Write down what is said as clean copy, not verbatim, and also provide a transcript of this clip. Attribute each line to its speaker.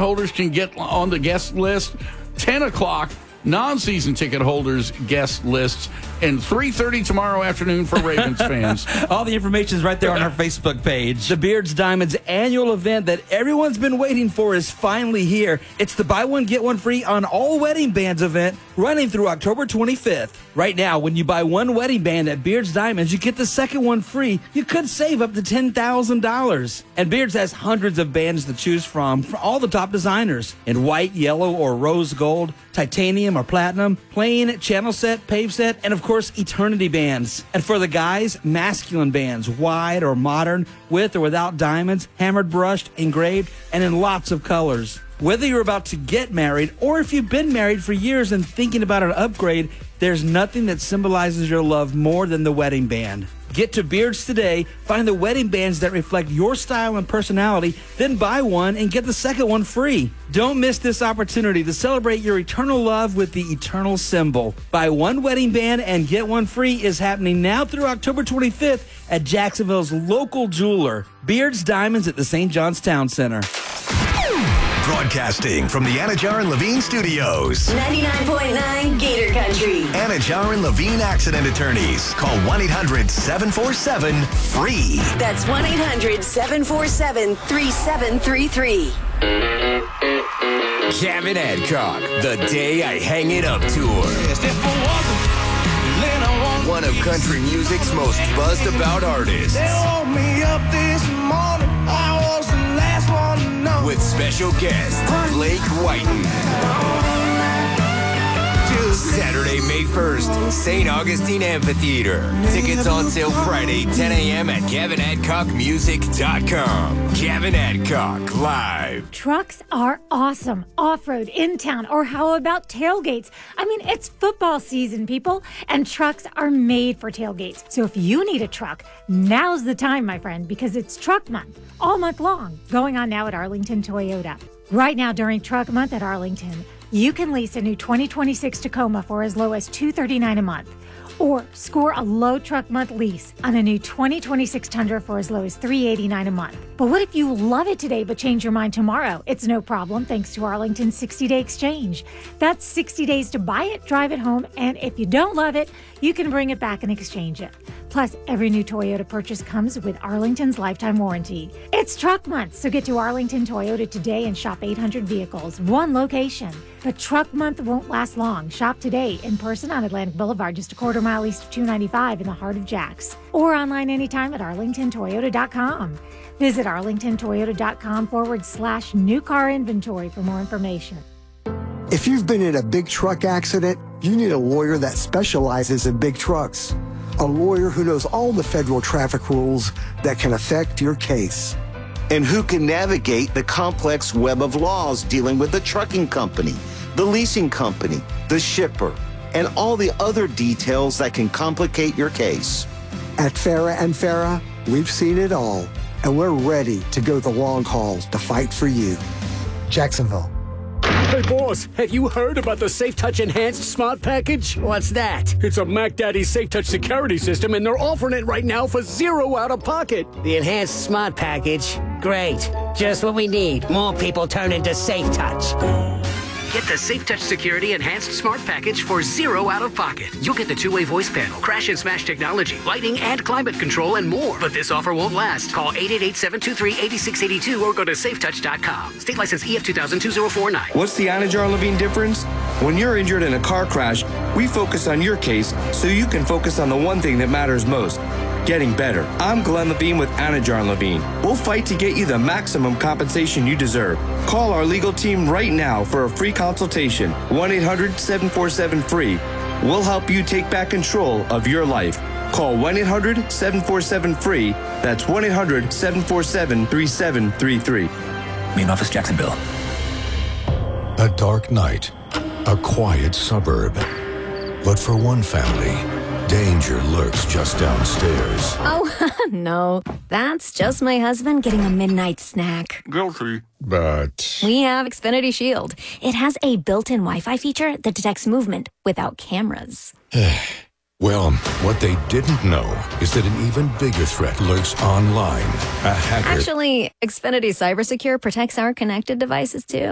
Speaker 1: holders can get on the guest list. 10 o'clock, non-season ticket holders guest lists, and 3:30 tomorrow afternoon for Ravens fans.
Speaker 2: All the information is right there on our Facebook page. The Beards Diamonds annual event that everyone's been waiting for is finally here. It's the buy one, get one free on all wedding bands event running through October 25th. Right now, when you buy one wedding band at Beards Diamonds, you get the second one free. You could save up to $10,000. And Beards has hundreds of bands to choose from all the top designers in white, yellow, or rose gold, titanium or platinum, plain, channel set, pave set, and of course, eternity bands. And for the guys, masculine bands, wide or modern, with or without diamonds, hammered, brushed, engraved, and in lots of colors. Whether you're about to get married or if you've been married for years and thinking about an upgrade, there's nothing that symbolizes your love more than the wedding band. Get to Beards today, find the wedding bands that reflect your style and personality, then buy one and get the second one free. Don't miss this opportunity to celebrate your eternal love with the eternal symbol. Buy one wedding band and get one free is happening now through October 25th at Jacksonville's local jeweler, Beards Diamonds at the St. John's Town Center.
Speaker 3: Broadcasting from the Anajar and Levine Studios.
Speaker 4: 99.9 Gator Country.
Speaker 3: Anajar and Levine Accident Attorneys. Call 1-800-747-FREE.
Speaker 4: That's 1-800-747-3733.
Speaker 5: Kevin Adcock, The Day I Hang It Up Tour. One of country music's most buzzed about artists.
Speaker 6: They woke me up this morning. I was the last one to know.
Speaker 5: With special guest, Blake Whiten. Saturday, May 1st, St. Augustine Amphitheater. Tickets on sale Friday, 10 a.m. at KevinAdcockMusic.com. Kevin Adcock, live.
Speaker 7: Trucks are awesome. Off-road, in town, or how about tailgates? I mean, it's football season, people, and trucks are made for tailgates. So if you need a truck, now's the time, my friend, because it's Truck Month, all month long, going on now at Arlington Toyota. Right now, during Truck Month at Arlington, you can lease a new 2026 Tacoma for as low as $239 a month, or score a low Truck Month lease on a new 2026 Tundra for as low as $389 a month. But what if you love it today but change your mind tomorrow? It's no problem thanks to Arlington's 60-day exchange. That's 60 days to buy it, drive it home, and if you don't love it, you can bring it back and exchange it. Plus, every new Toyota purchase comes with Arlington's lifetime warranty. It's Truck Month, so get to Arlington Toyota today and shop 800 vehicles, one location. But Truck Month won't last long. Shop today in person on Atlantic Boulevard, just a quarter mile east of 295 in the heart of Jacks. Or online anytime at arlingtontoyota.com. Visit arlingtontoyota.com/new car inventory for more information.
Speaker 8: If you've been in a big truck accident, you need a lawyer that specializes in big trucks. A lawyer who knows all the federal traffic rules that can affect your case.
Speaker 9: And who can navigate the complex web of laws dealing with the trucking company, the leasing company, the shipper, and all the other details that can complicate your case.
Speaker 8: At Farah and Farah, we've seen it all, and we're ready to go the long haul to fight for you. Jacksonville.
Speaker 10: Hey, boss, have you heard about the SafeTouch Enhanced Smart Package?
Speaker 11: What's that?
Speaker 10: It's a Mac Daddy SafeTouch security system, and they're offering it right now for $0 out of pocket.
Speaker 11: The Enhanced Smart Package? Great. Just what we need. More people turn into SafeTouch.
Speaker 12: Get the SafeTouch Security Enhanced Smart Package for $0 out of pocket. You'll get the two-way voice panel, crash and smash technology, lighting and climate control, and more. But this offer won't last. Call 888-723-8682 or go to safetouch.com. State license EF 2000-2049.
Speaker 13: What's the Anajar Levine difference? When you're injured in a car crash, we focus on your case so you can focus on the one thing that matters most. Getting better. I'm Glenn Levine with Anajar Levine. We'll fight to get you the maximum compensation you deserve. Call our legal team right now for a free consultation. 1-800-747-FREE. We'll help you take back control of your life. Call 1-800-747-FREE. That's 1-800-747-3733.
Speaker 14: Main office, Jacksonville.
Speaker 15: A dark night. A quiet suburb. But for one family, danger lurks just downstairs.
Speaker 16: Oh, no. That's just my husband getting a midnight snack.
Speaker 15: Guilty. But
Speaker 16: We have Xfinity Shield. It has a built-in Wi-Fi feature that detects movement without cameras.
Speaker 15: well, what they didn't know is that an even bigger threat lurks online. A hacker.
Speaker 16: Actually, Xfinity Cybersecure protects our connected devices, too.